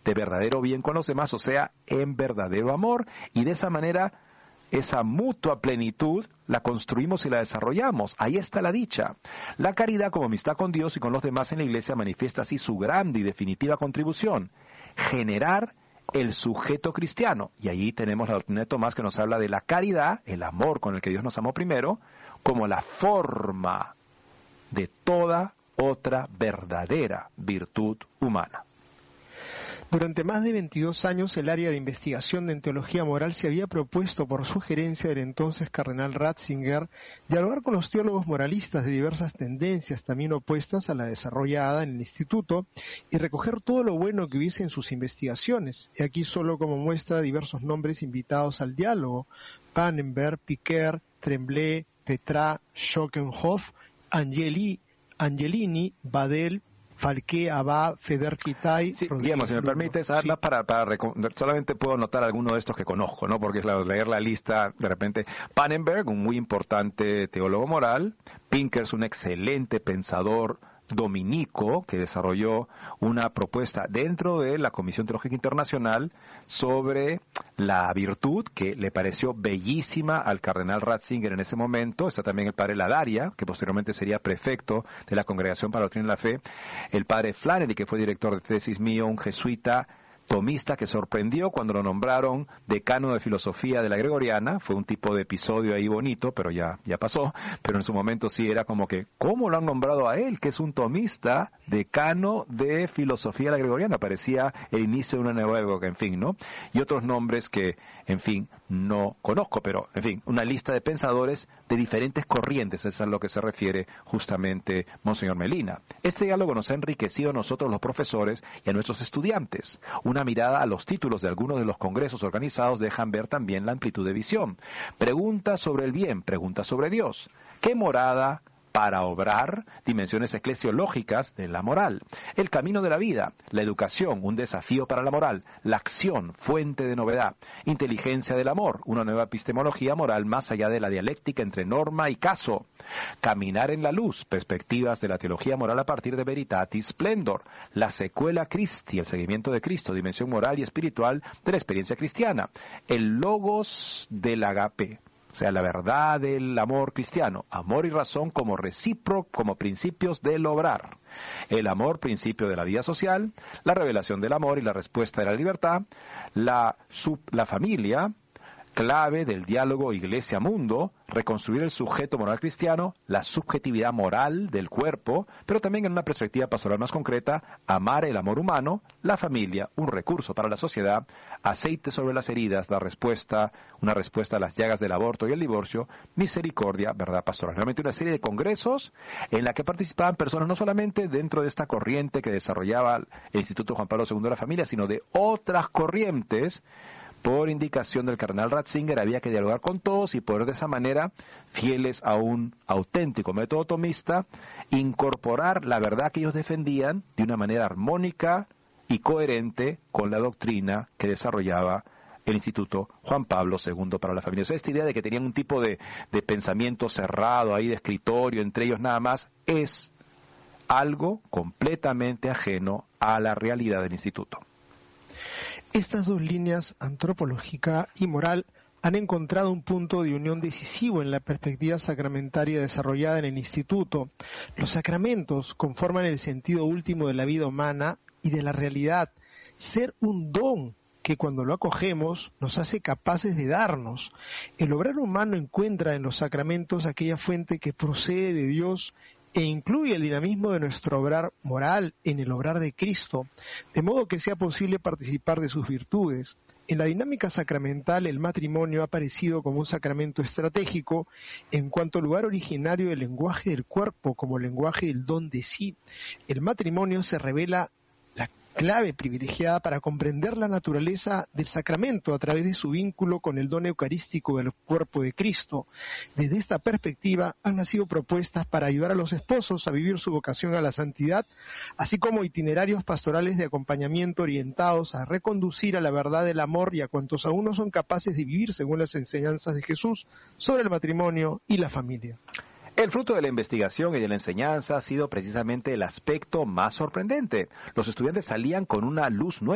de verdadero bien con los demás, o sea, en verdadero amor, y de esa manera esa mutua plenitud la construimos y la desarrollamos. Ahí está la dicha. La caridad como amistad con Dios y con los demás en la iglesia manifiesta así su grande y definitiva contribución: generar el sujeto cristiano. Y allí tenemos la doctrina de Tomás, que nos habla de la caridad, el amor con el que Dios nos amó primero, como la forma de toda otra verdadera virtud humana. Durante más de 22 años, el área de investigación en teología moral se había propuesto, por sugerencia del entonces cardenal Ratzinger, dialogar con los teólogos moralistas de diversas tendencias, también opuestas a la desarrollada en el instituto, y recoger todo lo bueno que hubiese en sus investigaciones. Y aquí solo como muestra diversos nombres invitados al diálogo: Pannenberg, Piquer, Tremblay, Petra, Schockenhoff, Angelini, Badel, Falqué, Abad, Feder-Kitay. Sí, Guillermo, si me permites, solamente puedo notar algunos de estos que conozco, ¿no? Porque leer la lista, de repente, Pannenberg, un muy importante teólogo moral; Pinkers, un excelente pensador dominico que desarrolló una propuesta dentro de la Comisión Teológica Internacional sobre la virtud, que le pareció bellísima al cardenal Ratzinger en ese momento. Está también el padre Ladaria, que posteriormente sería prefecto de la Congregación para la Doctrina de la Fe; el padre Flannery, que fue director de tesis mío, un jesuita tomista que sorprendió cuando lo nombraron decano de filosofía de la Gregoriana. Fue un tipo de episodio ahí bonito, pero ya pasó. Pero en su momento sí era como que, ¿cómo lo han nombrado a él, que es un tomista, decano de filosofía de la Gregoriana? Parecía el inicio de una nueva época, en fin, ¿no? Y otros nombres que, en fin, no conozco, pero, en fin, una lista de pensadores de diferentes corrientes, eso es a lo que se refiere justamente Monseñor Melina. Este diálogo nos ha enriquecido a nosotros los profesores y a nuestros estudiantes. Una mirada a los títulos de algunos de los congresos organizados dejan ver también la amplitud de visión. Preguntas sobre el bien, preguntas sobre Dios. ¿Qué morada para obrar? Dimensiones eclesiológicas de la moral. El camino de la vida, la educación, un desafío para la moral. La acción, fuente de novedad. Inteligencia del amor, una nueva epistemología moral más allá de la dialéctica entre norma y caso. Caminar en la luz, perspectivas de la teología moral a partir de Veritatis Splendor. La secuela Christi, el seguimiento de Cristo, dimensión moral y espiritual de la experiencia cristiana. El logos del agape, o sea, la verdad del amor cristiano, amor y razón como recíproco, como principios del obrar. El amor, principio de la vida social; la revelación del amor y la respuesta de la libertad; la familia, clave del diálogo iglesia-mundo; reconstruir el sujeto moral cristiano; la subjetividad moral del cuerpo, pero también en una perspectiva pastoral más concreta, amar el amor humano; la familia, un recurso para la sociedad; aceite sobre las heridas, una respuesta a las llagas del aborto y el divorcio; misericordia, verdad pastoral. Realmente una serie de congresos en la que participaban personas no solamente dentro de esta corriente que desarrollaba el Instituto Juan Pablo II de la Familia, sino de otras corrientes. Por indicación del cardenal Ratzinger había que dialogar con todos y poder de esa manera, fieles a un auténtico método tomista, incorporar la verdad que ellos defendían de una manera armónica y coherente con la doctrina que desarrollaba el Instituto Juan Pablo II para la Familia. O sea, esta idea de que tenían un tipo de pensamiento cerrado ahí, de escritorio, entre ellos nada más, es algo completamente ajeno a la realidad del Instituto. Estas dos líneas, antropológica y moral, han encontrado un punto de unión decisivo en la perspectiva sacramentaria desarrollada en el Instituto. Los sacramentos conforman el sentido último de la vida humana y de la realidad. Ser un don que cuando lo acogemos nos hace capaces de darnos. El obrar humano encuentra en los sacramentos aquella fuente que procede de Dios e incluye el dinamismo de nuestro obrar moral en el obrar de Cristo, de modo que sea posible participar de sus virtudes. En la dinámica sacramental, el matrimonio ha aparecido como un sacramento estratégico en cuanto lugar originario del lenguaje del cuerpo como lenguaje del don de sí. El matrimonio se revela la clave privilegiada para comprender la naturaleza del sacramento a través de su vínculo con el don eucarístico del cuerpo de Cristo. Desde esta perspectiva han nacido propuestas para ayudar a los esposos a vivir su vocación a la santidad, así como itinerarios pastorales de acompañamiento orientados a reconducir a la verdad del amor y a cuantos aún no son capaces de vivir según las enseñanzas de Jesús sobre el matrimonio y la familia. El fruto de la investigación y de la enseñanza ha sido precisamente el aspecto más sorprendente. Los estudiantes salían con una luz nueva